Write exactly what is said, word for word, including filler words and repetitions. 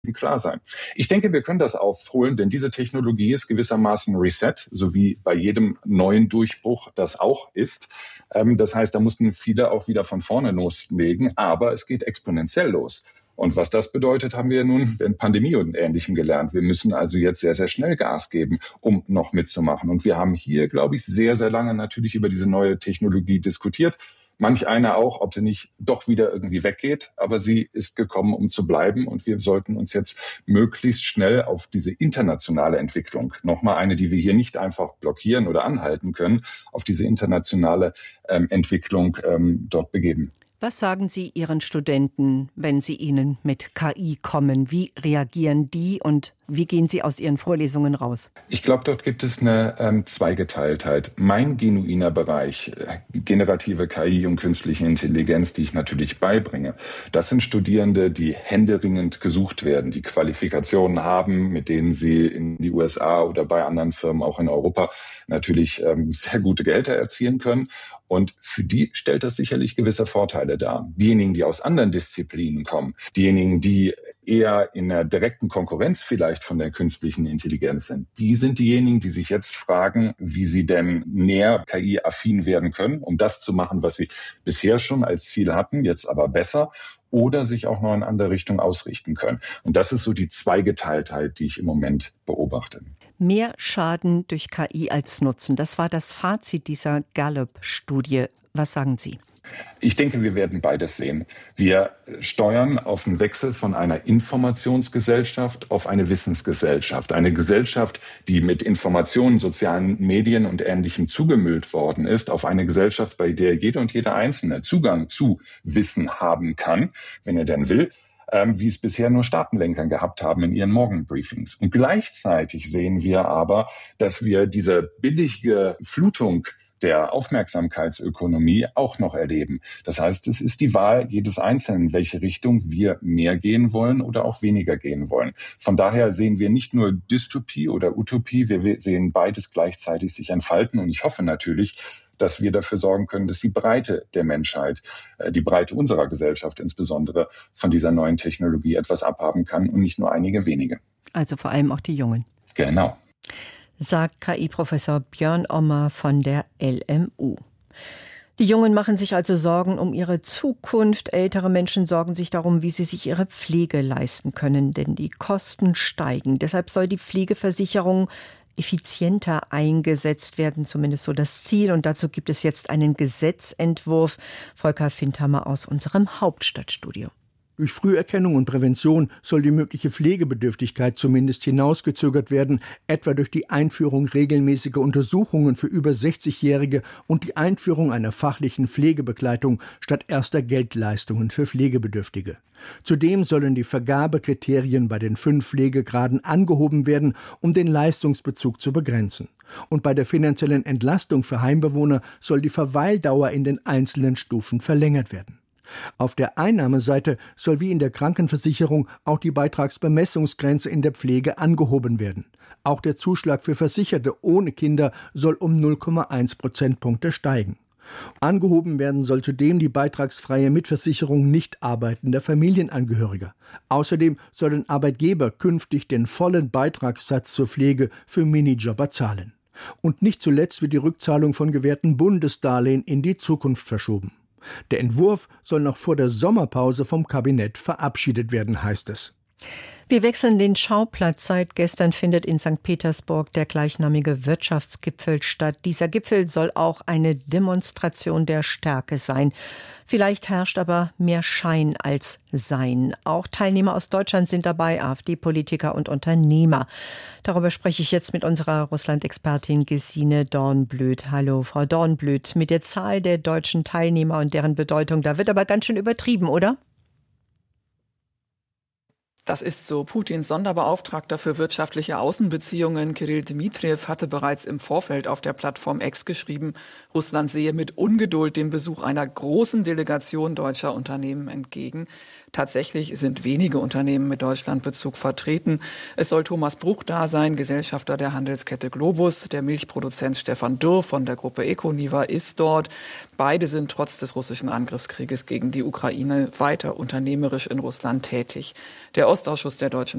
klar sein. Ich denke, wir können das aufholen, denn diese Technologie ist gewissermaßen Reset, so wie bei jedem neuen Durchbruch das auch ist. Das heißt, da mussten viele auch wieder von vorne loslegen, aber es geht exponentiell los. Und was das bedeutet, haben wir nun in Pandemie und Ähnlichem gelernt. Wir müssen also jetzt sehr, sehr schnell Gas geben, um noch mitzumachen. Und wir haben hier, glaube ich, sehr, sehr lange natürlich über diese neue Technologie diskutiert. Manch einer auch, ob sie nicht doch wieder irgendwie weggeht. Aber sie ist gekommen, um zu bleiben. Und wir sollten uns jetzt möglichst schnell auf diese internationale Entwicklung, nochmal eine, die wir hier nicht einfach blockieren oder anhalten können, auf diese internationale ähm, Entwicklung ähm, dort begeben. Was sagen Sie Ihren Studenten, wenn sie Ihnen mit K I kommen? Wie reagieren die und wie gehen Sie aus Ihren Vorlesungen raus? Ich glaube, dort gibt es eine ähm, Zweigeteiltheit. Mein genuiner Bereich, äh, generative K I und künstliche Intelligenz, die ich natürlich beibringe, das sind Studierende, die händeringend gesucht werden, die Qualifikationen haben, mit denen sie in die U S A oder bei anderen Firmen auch in Europa natürlich ähm, sehr gute Gehälter erzielen können. Und für die stellt das sicherlich gewisse Vorteile dar. Diejenigen, die aus anderen Disziplinen kommen, diejenigen, die eher in der direkten Konkurrenz vielleicht von der künstlichen Intelligenz sind, die sind diejenigen, die sich jetzt fragen, wie sie denn näher K I-affin werden können, um das zu machen, was sie bisher schon als Ziel hatten, jetzt aber besser, oder sich auch noch in andere Richtung ausrichten können. Und das ist so die Zweigeteiltheit, die ich im Moment beobachte. Mehr Schaden durch K I als Nutzen. Das war das Fazit dieser Gallup-Studie. Was sagen Sie? Ich denke, wir werden beides sehen. Wir steuern auf den Wechsel von einer Informationsgesellschaft auf eine Wissensgesellschaft. Eine Gesellschaft, die mit Informationen, sozialen Medien und Ähnlichem zugemüllt worden ist, auf eine Gesellschaft, bei der jeder und jeder Einzelne Zugang zu Wissen haben kann, wenn er denn will, wie es bisher nur Staatenlenker gehabt haben in ihren Morgenbriefings. Und gleichzeitig sehen wir aber, dass wir diese billige Flutung der Aufmerksamkeitsökonomie auch noch erleben. Das heißt, es ist die Wahl jedes Einzelnen, in welche Richtung wir mehr gehen wollen oder auch weniger gehen wollen. Von daher sehen wir nicht nur Dystopie oder Utopie, wir sehen beides gleichzeitig sich entfalten. Und ich hoffe natürlich, dass wir dafür sorgen können, dass die Breite der Menschheit, die Breite unserer Gesellschaft insbesondere, von dieser neuen Technologie etwas abhaben kann und nicht nur einige wenige. Also vor allem auch die Jungen. Genau. Sagt K I-Professor Björn Ommer von der L M U. Die Jungen machen sich also Sorgen um ihre Zukunft. Ältere Menschen sorgen sich darum, wie sie sich ihre Pflege leisten können, denn die Kosten steigen. Deshalb soll die Pflegeversicherung effizienter eingesetzt werden, zumindest so das Ziel. Und dazu gibt es jetzt einen Gesetzentwurf. Volker Findhammer aus unserem Hauptstadtstudio. Durch Früherkennung und Prävention soll die mögliche Pflegebedürftigkeit zumindest hinausgezögert werden, etwa durch die Einführung regelmäßiger Untersuchungen für über sechzigjährige und die Einführung einer fachlichen Pflegebegleitung statt erster Geldleistungen für Pflegebedürftige. Zudem sollen die Vergabekriterien bei den fünf Pflegegraden angehoben werden, um den Leistungsbezug zu begrenzen. Und bei der finanziellen Entlastung für Heimbewohner soll die Verweildauer in den einzelnen Stufen verlängert werden. Auf der Einnahmeseite soll wie in der Krankenversicherung auch die Beitragsbemessungsgrenze in der Pflege angehoben werden. Auch der Zuschlag für Versicherte ohne Kinder soll um null Komma eins Prozentpunkte steigen. Angehoben werden soll zudem die beitragsfreie Mitversicherung nicht arbeitender Familienangehöriger. Außerdem sollen Arbeitgeber künftig den vollen Beitragssatz zur Pflege für Minijobber zahlen. Und nicht zuletzt wird die Rückzahlung von gewährten Bundesdarlehen in die Zukunft verschoben. Der Entwurf soll noch vor der Sommerpause vom Kabinett verabschiedet werden, heißt es. Wir wechseln den Schauplatz. Seit gestern findet in Sankt Petersburg der gleichnamige Wirtschaftsgipfel statt. Dieser Gipfel soll auch eine Demonstration der Stärke sein. Vielleicht herrscht aber mehr Schein als Sein. Auch Teilnehmer aus Deutschland sind dabei, AfD-Politiker und Unternehmer. Darüber spreche ich jetzt mit unserer Russland-Expertin Gesine Dornblüt. Hallo, Frau Dornblüt. Mit der Zahl der deutschen Teilnehmer und deren Bedeutung, da wird aber ganz schön übertrieben, oder? Das ist so. Putins Sonderbeauftragter für wirtschaftliche Außenbeziehungen, Kirill Dmitriev, hatte bereits im Vorfeld auf der Plattform X geschrieben, Russland sehe mit Ungeduld dem Besuch einer großen Delegation deutscher Unternehmen entgegen. Tatsächlich sind wenige Unternehmen mit Deutschlandbezug vertreten. Es soll Thomas Bruch da sein, Gesellschafter der Handelskette Globus. Der Milchproduzent Stefan Dürr von der Gruppe Econiva ist dort. Beide sind trotz des russischen Angriffskrieges gegen die Ukraine weiter unternehmerisch in Russland tätig. Der Ostausschuss der Deutschen